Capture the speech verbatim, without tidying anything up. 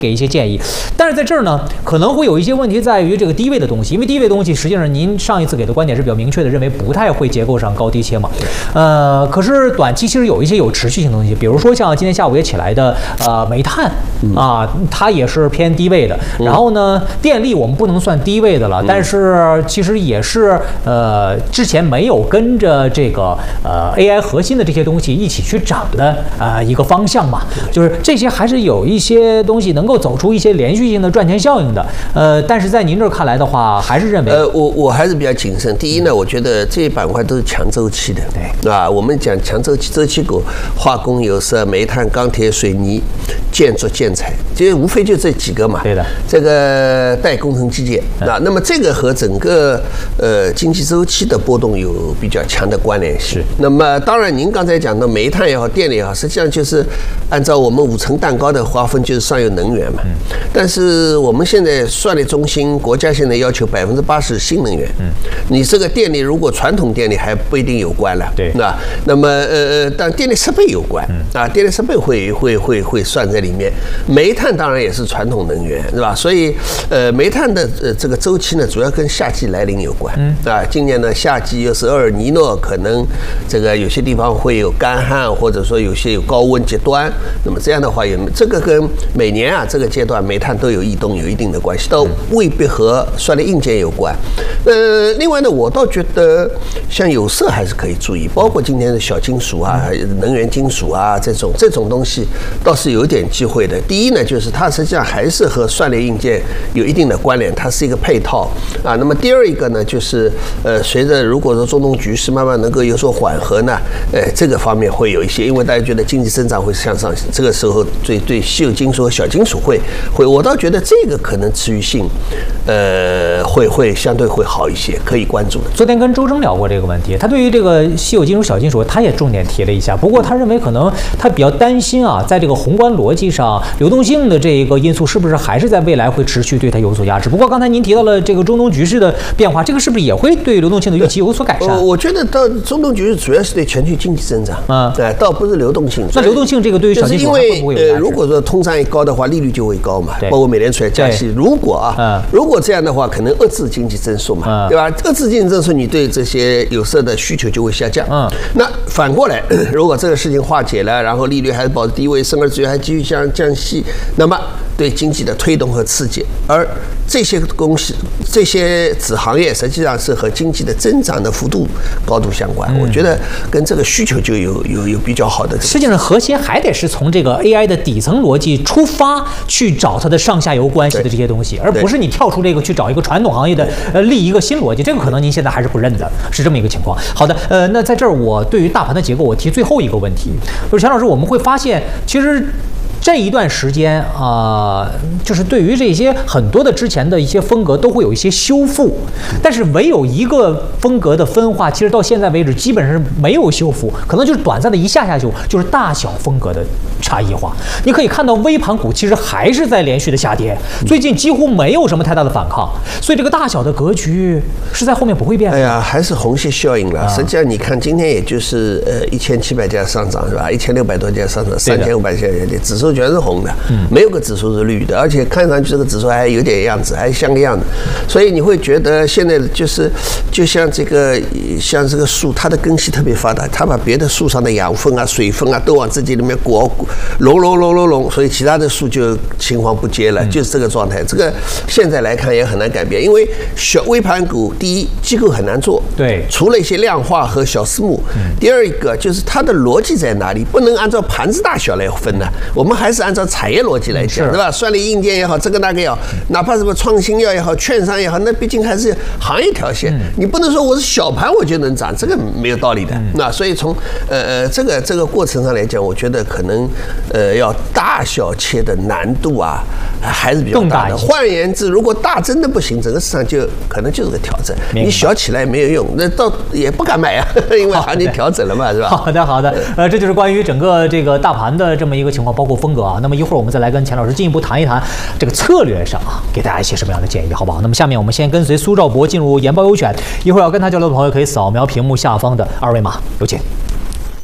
给一些建议，但是在这儿呢，可能会有一些问题在于这个低位的东西，因为低位的东西实际上您上一次给的观点是比较明确的，认为不太会结构上高低切嘛。呃，可是短期其实有一些有持续性的东西，比如说像今天下午也起来的呃煤炭啊，它也是偏低位的。然后呢，电力我们不能算低位的了，但是其实也是呃之前没有跟着这个呃 A I 核心的这些东西一起去涨的啊、呃、一个方向嘛，就是这些还是有一些东西能够走出一些连续性的赚钱效应的，呃，但是在您这儿看来的话，还是认为， 呃，我我还是比较谨慎。第一呢，我觉得这些板块都是强周期的，对，啊，我们讲强周期，周期股，化工、有色、煤炭、钢铁、水泥、建筑、建材，其实无非就这几个嘛。 对的， 这个带工程基建啊，那么这个和整个呃经济周期的波动有比较强的关联性。是。那么当然，您刚才讲的煤炭也好，电力也好，实际上就是按照我们五层蛋糕的划分，就是上游能源嘛。嗯。但是我们现在算力中心，国家现在要求百分之八十新能源。嗯。你这个电力如果传统电力还不一定有关了。对。那那么呃呃，但电力设备有关。嗯。啊，电力设备会会会会算在里面。煤炭当然也是传统能源，是吧？所以呃，煤炭的呃这个周期呢，主要跟夏季来临有关。嗯。啊，今年呢夏季又是厄尔尼诺，可能这个有些地方会有干旱，或者说有些有高温极端。那么这样的话，有这个跟每年啊这个阶段煤炭都有异动，有一定的关系，倒未必和算力硬件有关。呃，另外呢，我倒觉得像有色还是可以注意，包括今天的小金属啊、能源金属啊这种这种东西，倒是有点机会的。第一呢，就是它实际上还是和算力硬件有一定的关联，它是一个配套啊。那么第二一个呢，就是呃，随着如果说中东局势慢慢能够有所缓和呢，呃，这个方面会有一些，因为大家觉得经济增长会向上，这个时候对对稀有金属和小金属会会，我倒觉得这个可能持续性，呃，会会相对会好一些，可以关注的。 昨天跟周征聊过这个问题，他对于这个稀有金属、小金属，他也重点提了一下。不过他认为可能他比较担心啊，在这个宏观逻辑上，流动性的这一个因素是不是还是在未来会持续对它有所压制？不过刚才您提到了这个中东局势的变化，这个是不是也会对流动性的预期有所改善？ 我我觉得到中东局势主要是对全球经济增长，啊，哎，倒不是流动性。 那流动性这个对于小金属会不会有压制？ 呃，如果说通胀一高的话，利率就会高嘛，包括美联储加息。如果啊， 嗯、 如果这样的话，可能遏制经济增速嘛，嗯、对吧？遏制经济增速，你对这些有色的需求就会下降。嗯，那反过来，如果这个事情化解了，然后利率还是保持低位，生儿资源还继续降降息，那么对经济的推动和刺激，而这些公司、这些子行业实际上是和经济的增长的幅度高度相关。嗯、我觉得跟这个需求就有有有比较好的。 实际上，核心还得是从这个 A I 的底层逻辑出发，去找它的上下游关系的这些东西，而不是你跳出这个去找一个传统行业的呃立一个新逻辑。这个可能您现在还是不认的，是这么一个情况。好的，呃，那在这儿我对于大盘的结构，我提最后一个问题，就是钱老师，我们会发现其实。这一段时间啊、呃，就是对于这些很多的之前的一些风格都会有一些修复，但是唯有一个风格的分化，其实到现在为止基本上是没有修复，可能就是短暂的一下下修，就是大小风格的差异化。你可以看到微盘股其实还是在连续的下跌，最近几乎没有什么太大的反抗，所以这个大小的格局是在后面不会变的。 哎呀，还是虹吸效应了。实际上你看今天也就是呃一千七百家上涨是吧？一千六百多家上涨，三千五百家下跌，指数全是红的，没有个指数是绿的，而且看上去这个指数还有点样子，还像个样子，所以你会觉得现在就是就像这个像这个树，它的根系特别发达，它把别的树上的养分啊、水分啊都往自己里面裹，拢拢拢拢拢，所以其他的树就青黄不接了，就是这个状态。这个现在来看也很难改变，因为小微盘股，第一机构很难做， 对， 除了一些量化和小私募，第二一个就是它的逻辑在哪里，不能按照盘子大小来分呢？我们还是按照产业逻辑来讲，对吧？算力硬件也好，这个那个也好，哪怕什么创新药也好，券商也好，那毕竟还是行业条线。你不能说我是小盘我就能涨，这个没有道理的。那所以从呃呃这个这个过程上来讲，我觉得可能呃要大小切的难度啊还是比较大的。换言之，如果大真的不行，整个市场就可能就是个调整。你小起来没有用，那到也不敢买啊，因为行情调整了嘛，是吧？ 好的，好的。呃，这就是关于整个这个大盘的这么一个情况，包括风格啊。那么一会儿我们再来跟钱老师进一步谈一谈这个策略上啊，给大家一些什么样的建议，好不好？那么下面我们先跟随苏兆博进入研报优选，一会儿要跟他交流的朋友可以扫描屏幕下方的二维码，有请。